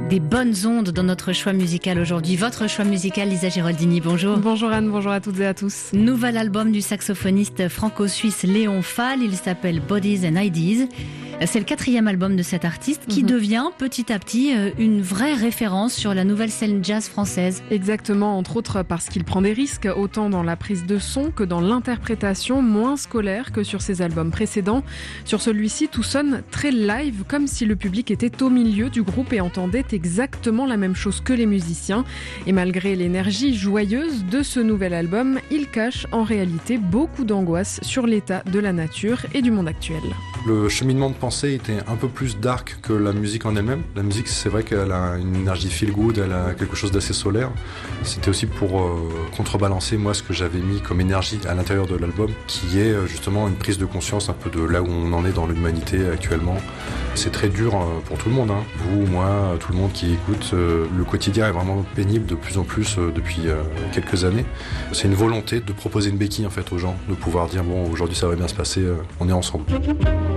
des bonnes ondes dans notre choix musical aujourd'hui. Votre choix musical, Lisa Giraldini, bonjour. Bonjour Anne, bonjour à toutes et à tous. Nouvel album du saxophoniste franco-suisse Léon Fall, il s'appelle Bodies and Ideas. C'est le 4e album de cet artiste qui devient petit à petit une vraie référence sur la nouvelle scène jazz française. Exactement, entre autres parce qu'il prend des risques autant dans la prise de son que dans l'interprétation, moins scolaire que sur ses albums précédents. Sur celui-ci, tout sonne très live, comme si le public était au milieu du groupe et entendait exactement la même chose que les musiciens. Et malgré l'énergie joyeuse de ce nouvel album, il cache en réalité beaucoup d'angoisse sur l'état de la nature et du monde actuel. Le cheminement de pensée était un peu plus dark que la musique en elle-même. La musique, c'est vrai qu'elle a une énergie feel good, elle a quelque chose d'assez solaire. C'était aussi pour contrebalancer moi ce que j'avais mis comme énergie à l'intérieur de l'album, qui est justement une prise de conscience un peu de là où on en est dans l'humanité actuellement. C'est très dur pour tout le monde, hein. Vous, moi, tout le monde qui écoute. Le quotidien est vraiment pénible de plus en plus depuis quelques années. C'est une volonté de proposer une béquille en fait aux gens, de pouvoir dire bon, aujourd'hui ça va bien se passer, on est ensemble.